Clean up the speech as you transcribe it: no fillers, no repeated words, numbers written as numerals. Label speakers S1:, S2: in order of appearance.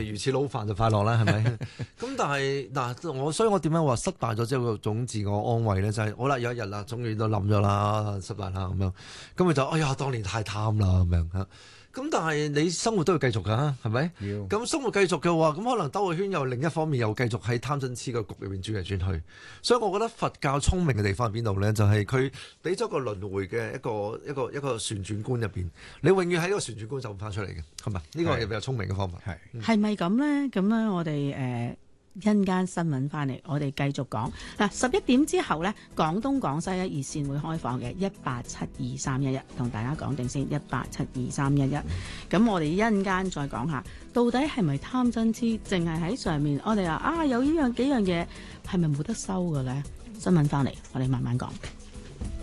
S1: 魚翅撈飯就快樂啦，係咪？咁但係嗱，所以我點樣話失敗咗之後嗰種自我安慰咧，就係、好啦，有一日啦，終於都冧咗啦，失敗啦咁樣，咁佢就哎呀，當年太貪啦咁樣嚇。咁但係你生活都要繼續㗎，係咪？咁生活繼續嘅話，咁可能兜個圈又另一方面又繼續喺貪嗔痴個局裏邊轉嚟轉去。所以我覺得佛教聰明嘅地方喺邊度咧？就係佢俾咗個輪迴嘅一個旋轉觀入邊，你永遠喺呢個旋轉觀走唔翻出嚟嘅，係咪？呢個係比較聰明嘅方法。
S2: 係咪咁咧？咁咧，我哋一陣間新聞翻嚟，我哋繼續講嗱。11點之後呢，廣東廣西一熱線會開放嘅1872311，同大家講定先1872311。咁我哋一陣間再講下，到底係咪貪嗔痴，淨係喺上面？我哋話有呢樣幾樣嘢，係咪冇得收嘅呢？新聞翻嚟，我哋慢慢講。